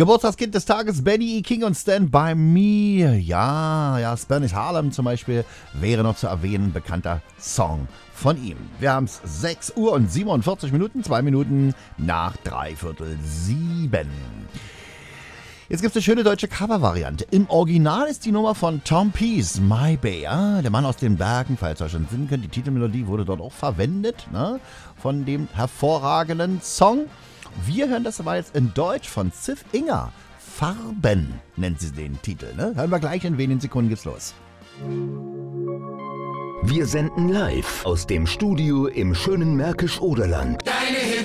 Geburtstagskind des Tages, Benny E. King und Stand By Me. Ja, Spanish Harlem zum Beispiel wäre noch zu erwähnen, bekannter Song von ihm. Wir haben es 6 Uhr und 47 Minuten, 2 Minuten nach 6:45. Jetzt gibt es eine schöne deutsche Cover-Variante. Im Original ist die Nummer von Tom Peace, My Bay. Ja, der Mann aus den Bergen, falls ihr euch schon singen könnt. Die Titelmelodie wurde dort auch verwendet, ne, von dem hervorragenden Song. Wir hören das aber jetzt in Deutsch von Ziff Inger. Farben nennt sie den Titel. Ne? Hören wir gleich, in wenigen Sekunden geht's los. Wir senden live aus dem Studio im schönen Märkisch-Oderland. Deine